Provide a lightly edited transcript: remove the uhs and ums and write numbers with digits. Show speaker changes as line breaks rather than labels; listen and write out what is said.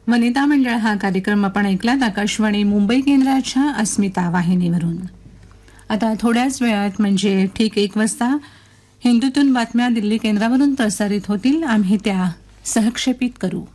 वनिता मंडळ हा कार्यक्रम आपण ऐकलात आकाशवाणी मुंबई केंद्राच्या अस्मिता वाहिनीवरून. आता थोड्याच वेळात म्हणजे ठीक 1 वाजता हिंदूतून बातम्या दिल्ली केंद्रावरून प्रसारित होतील. आम्ही त्या सहक्षेपित करू.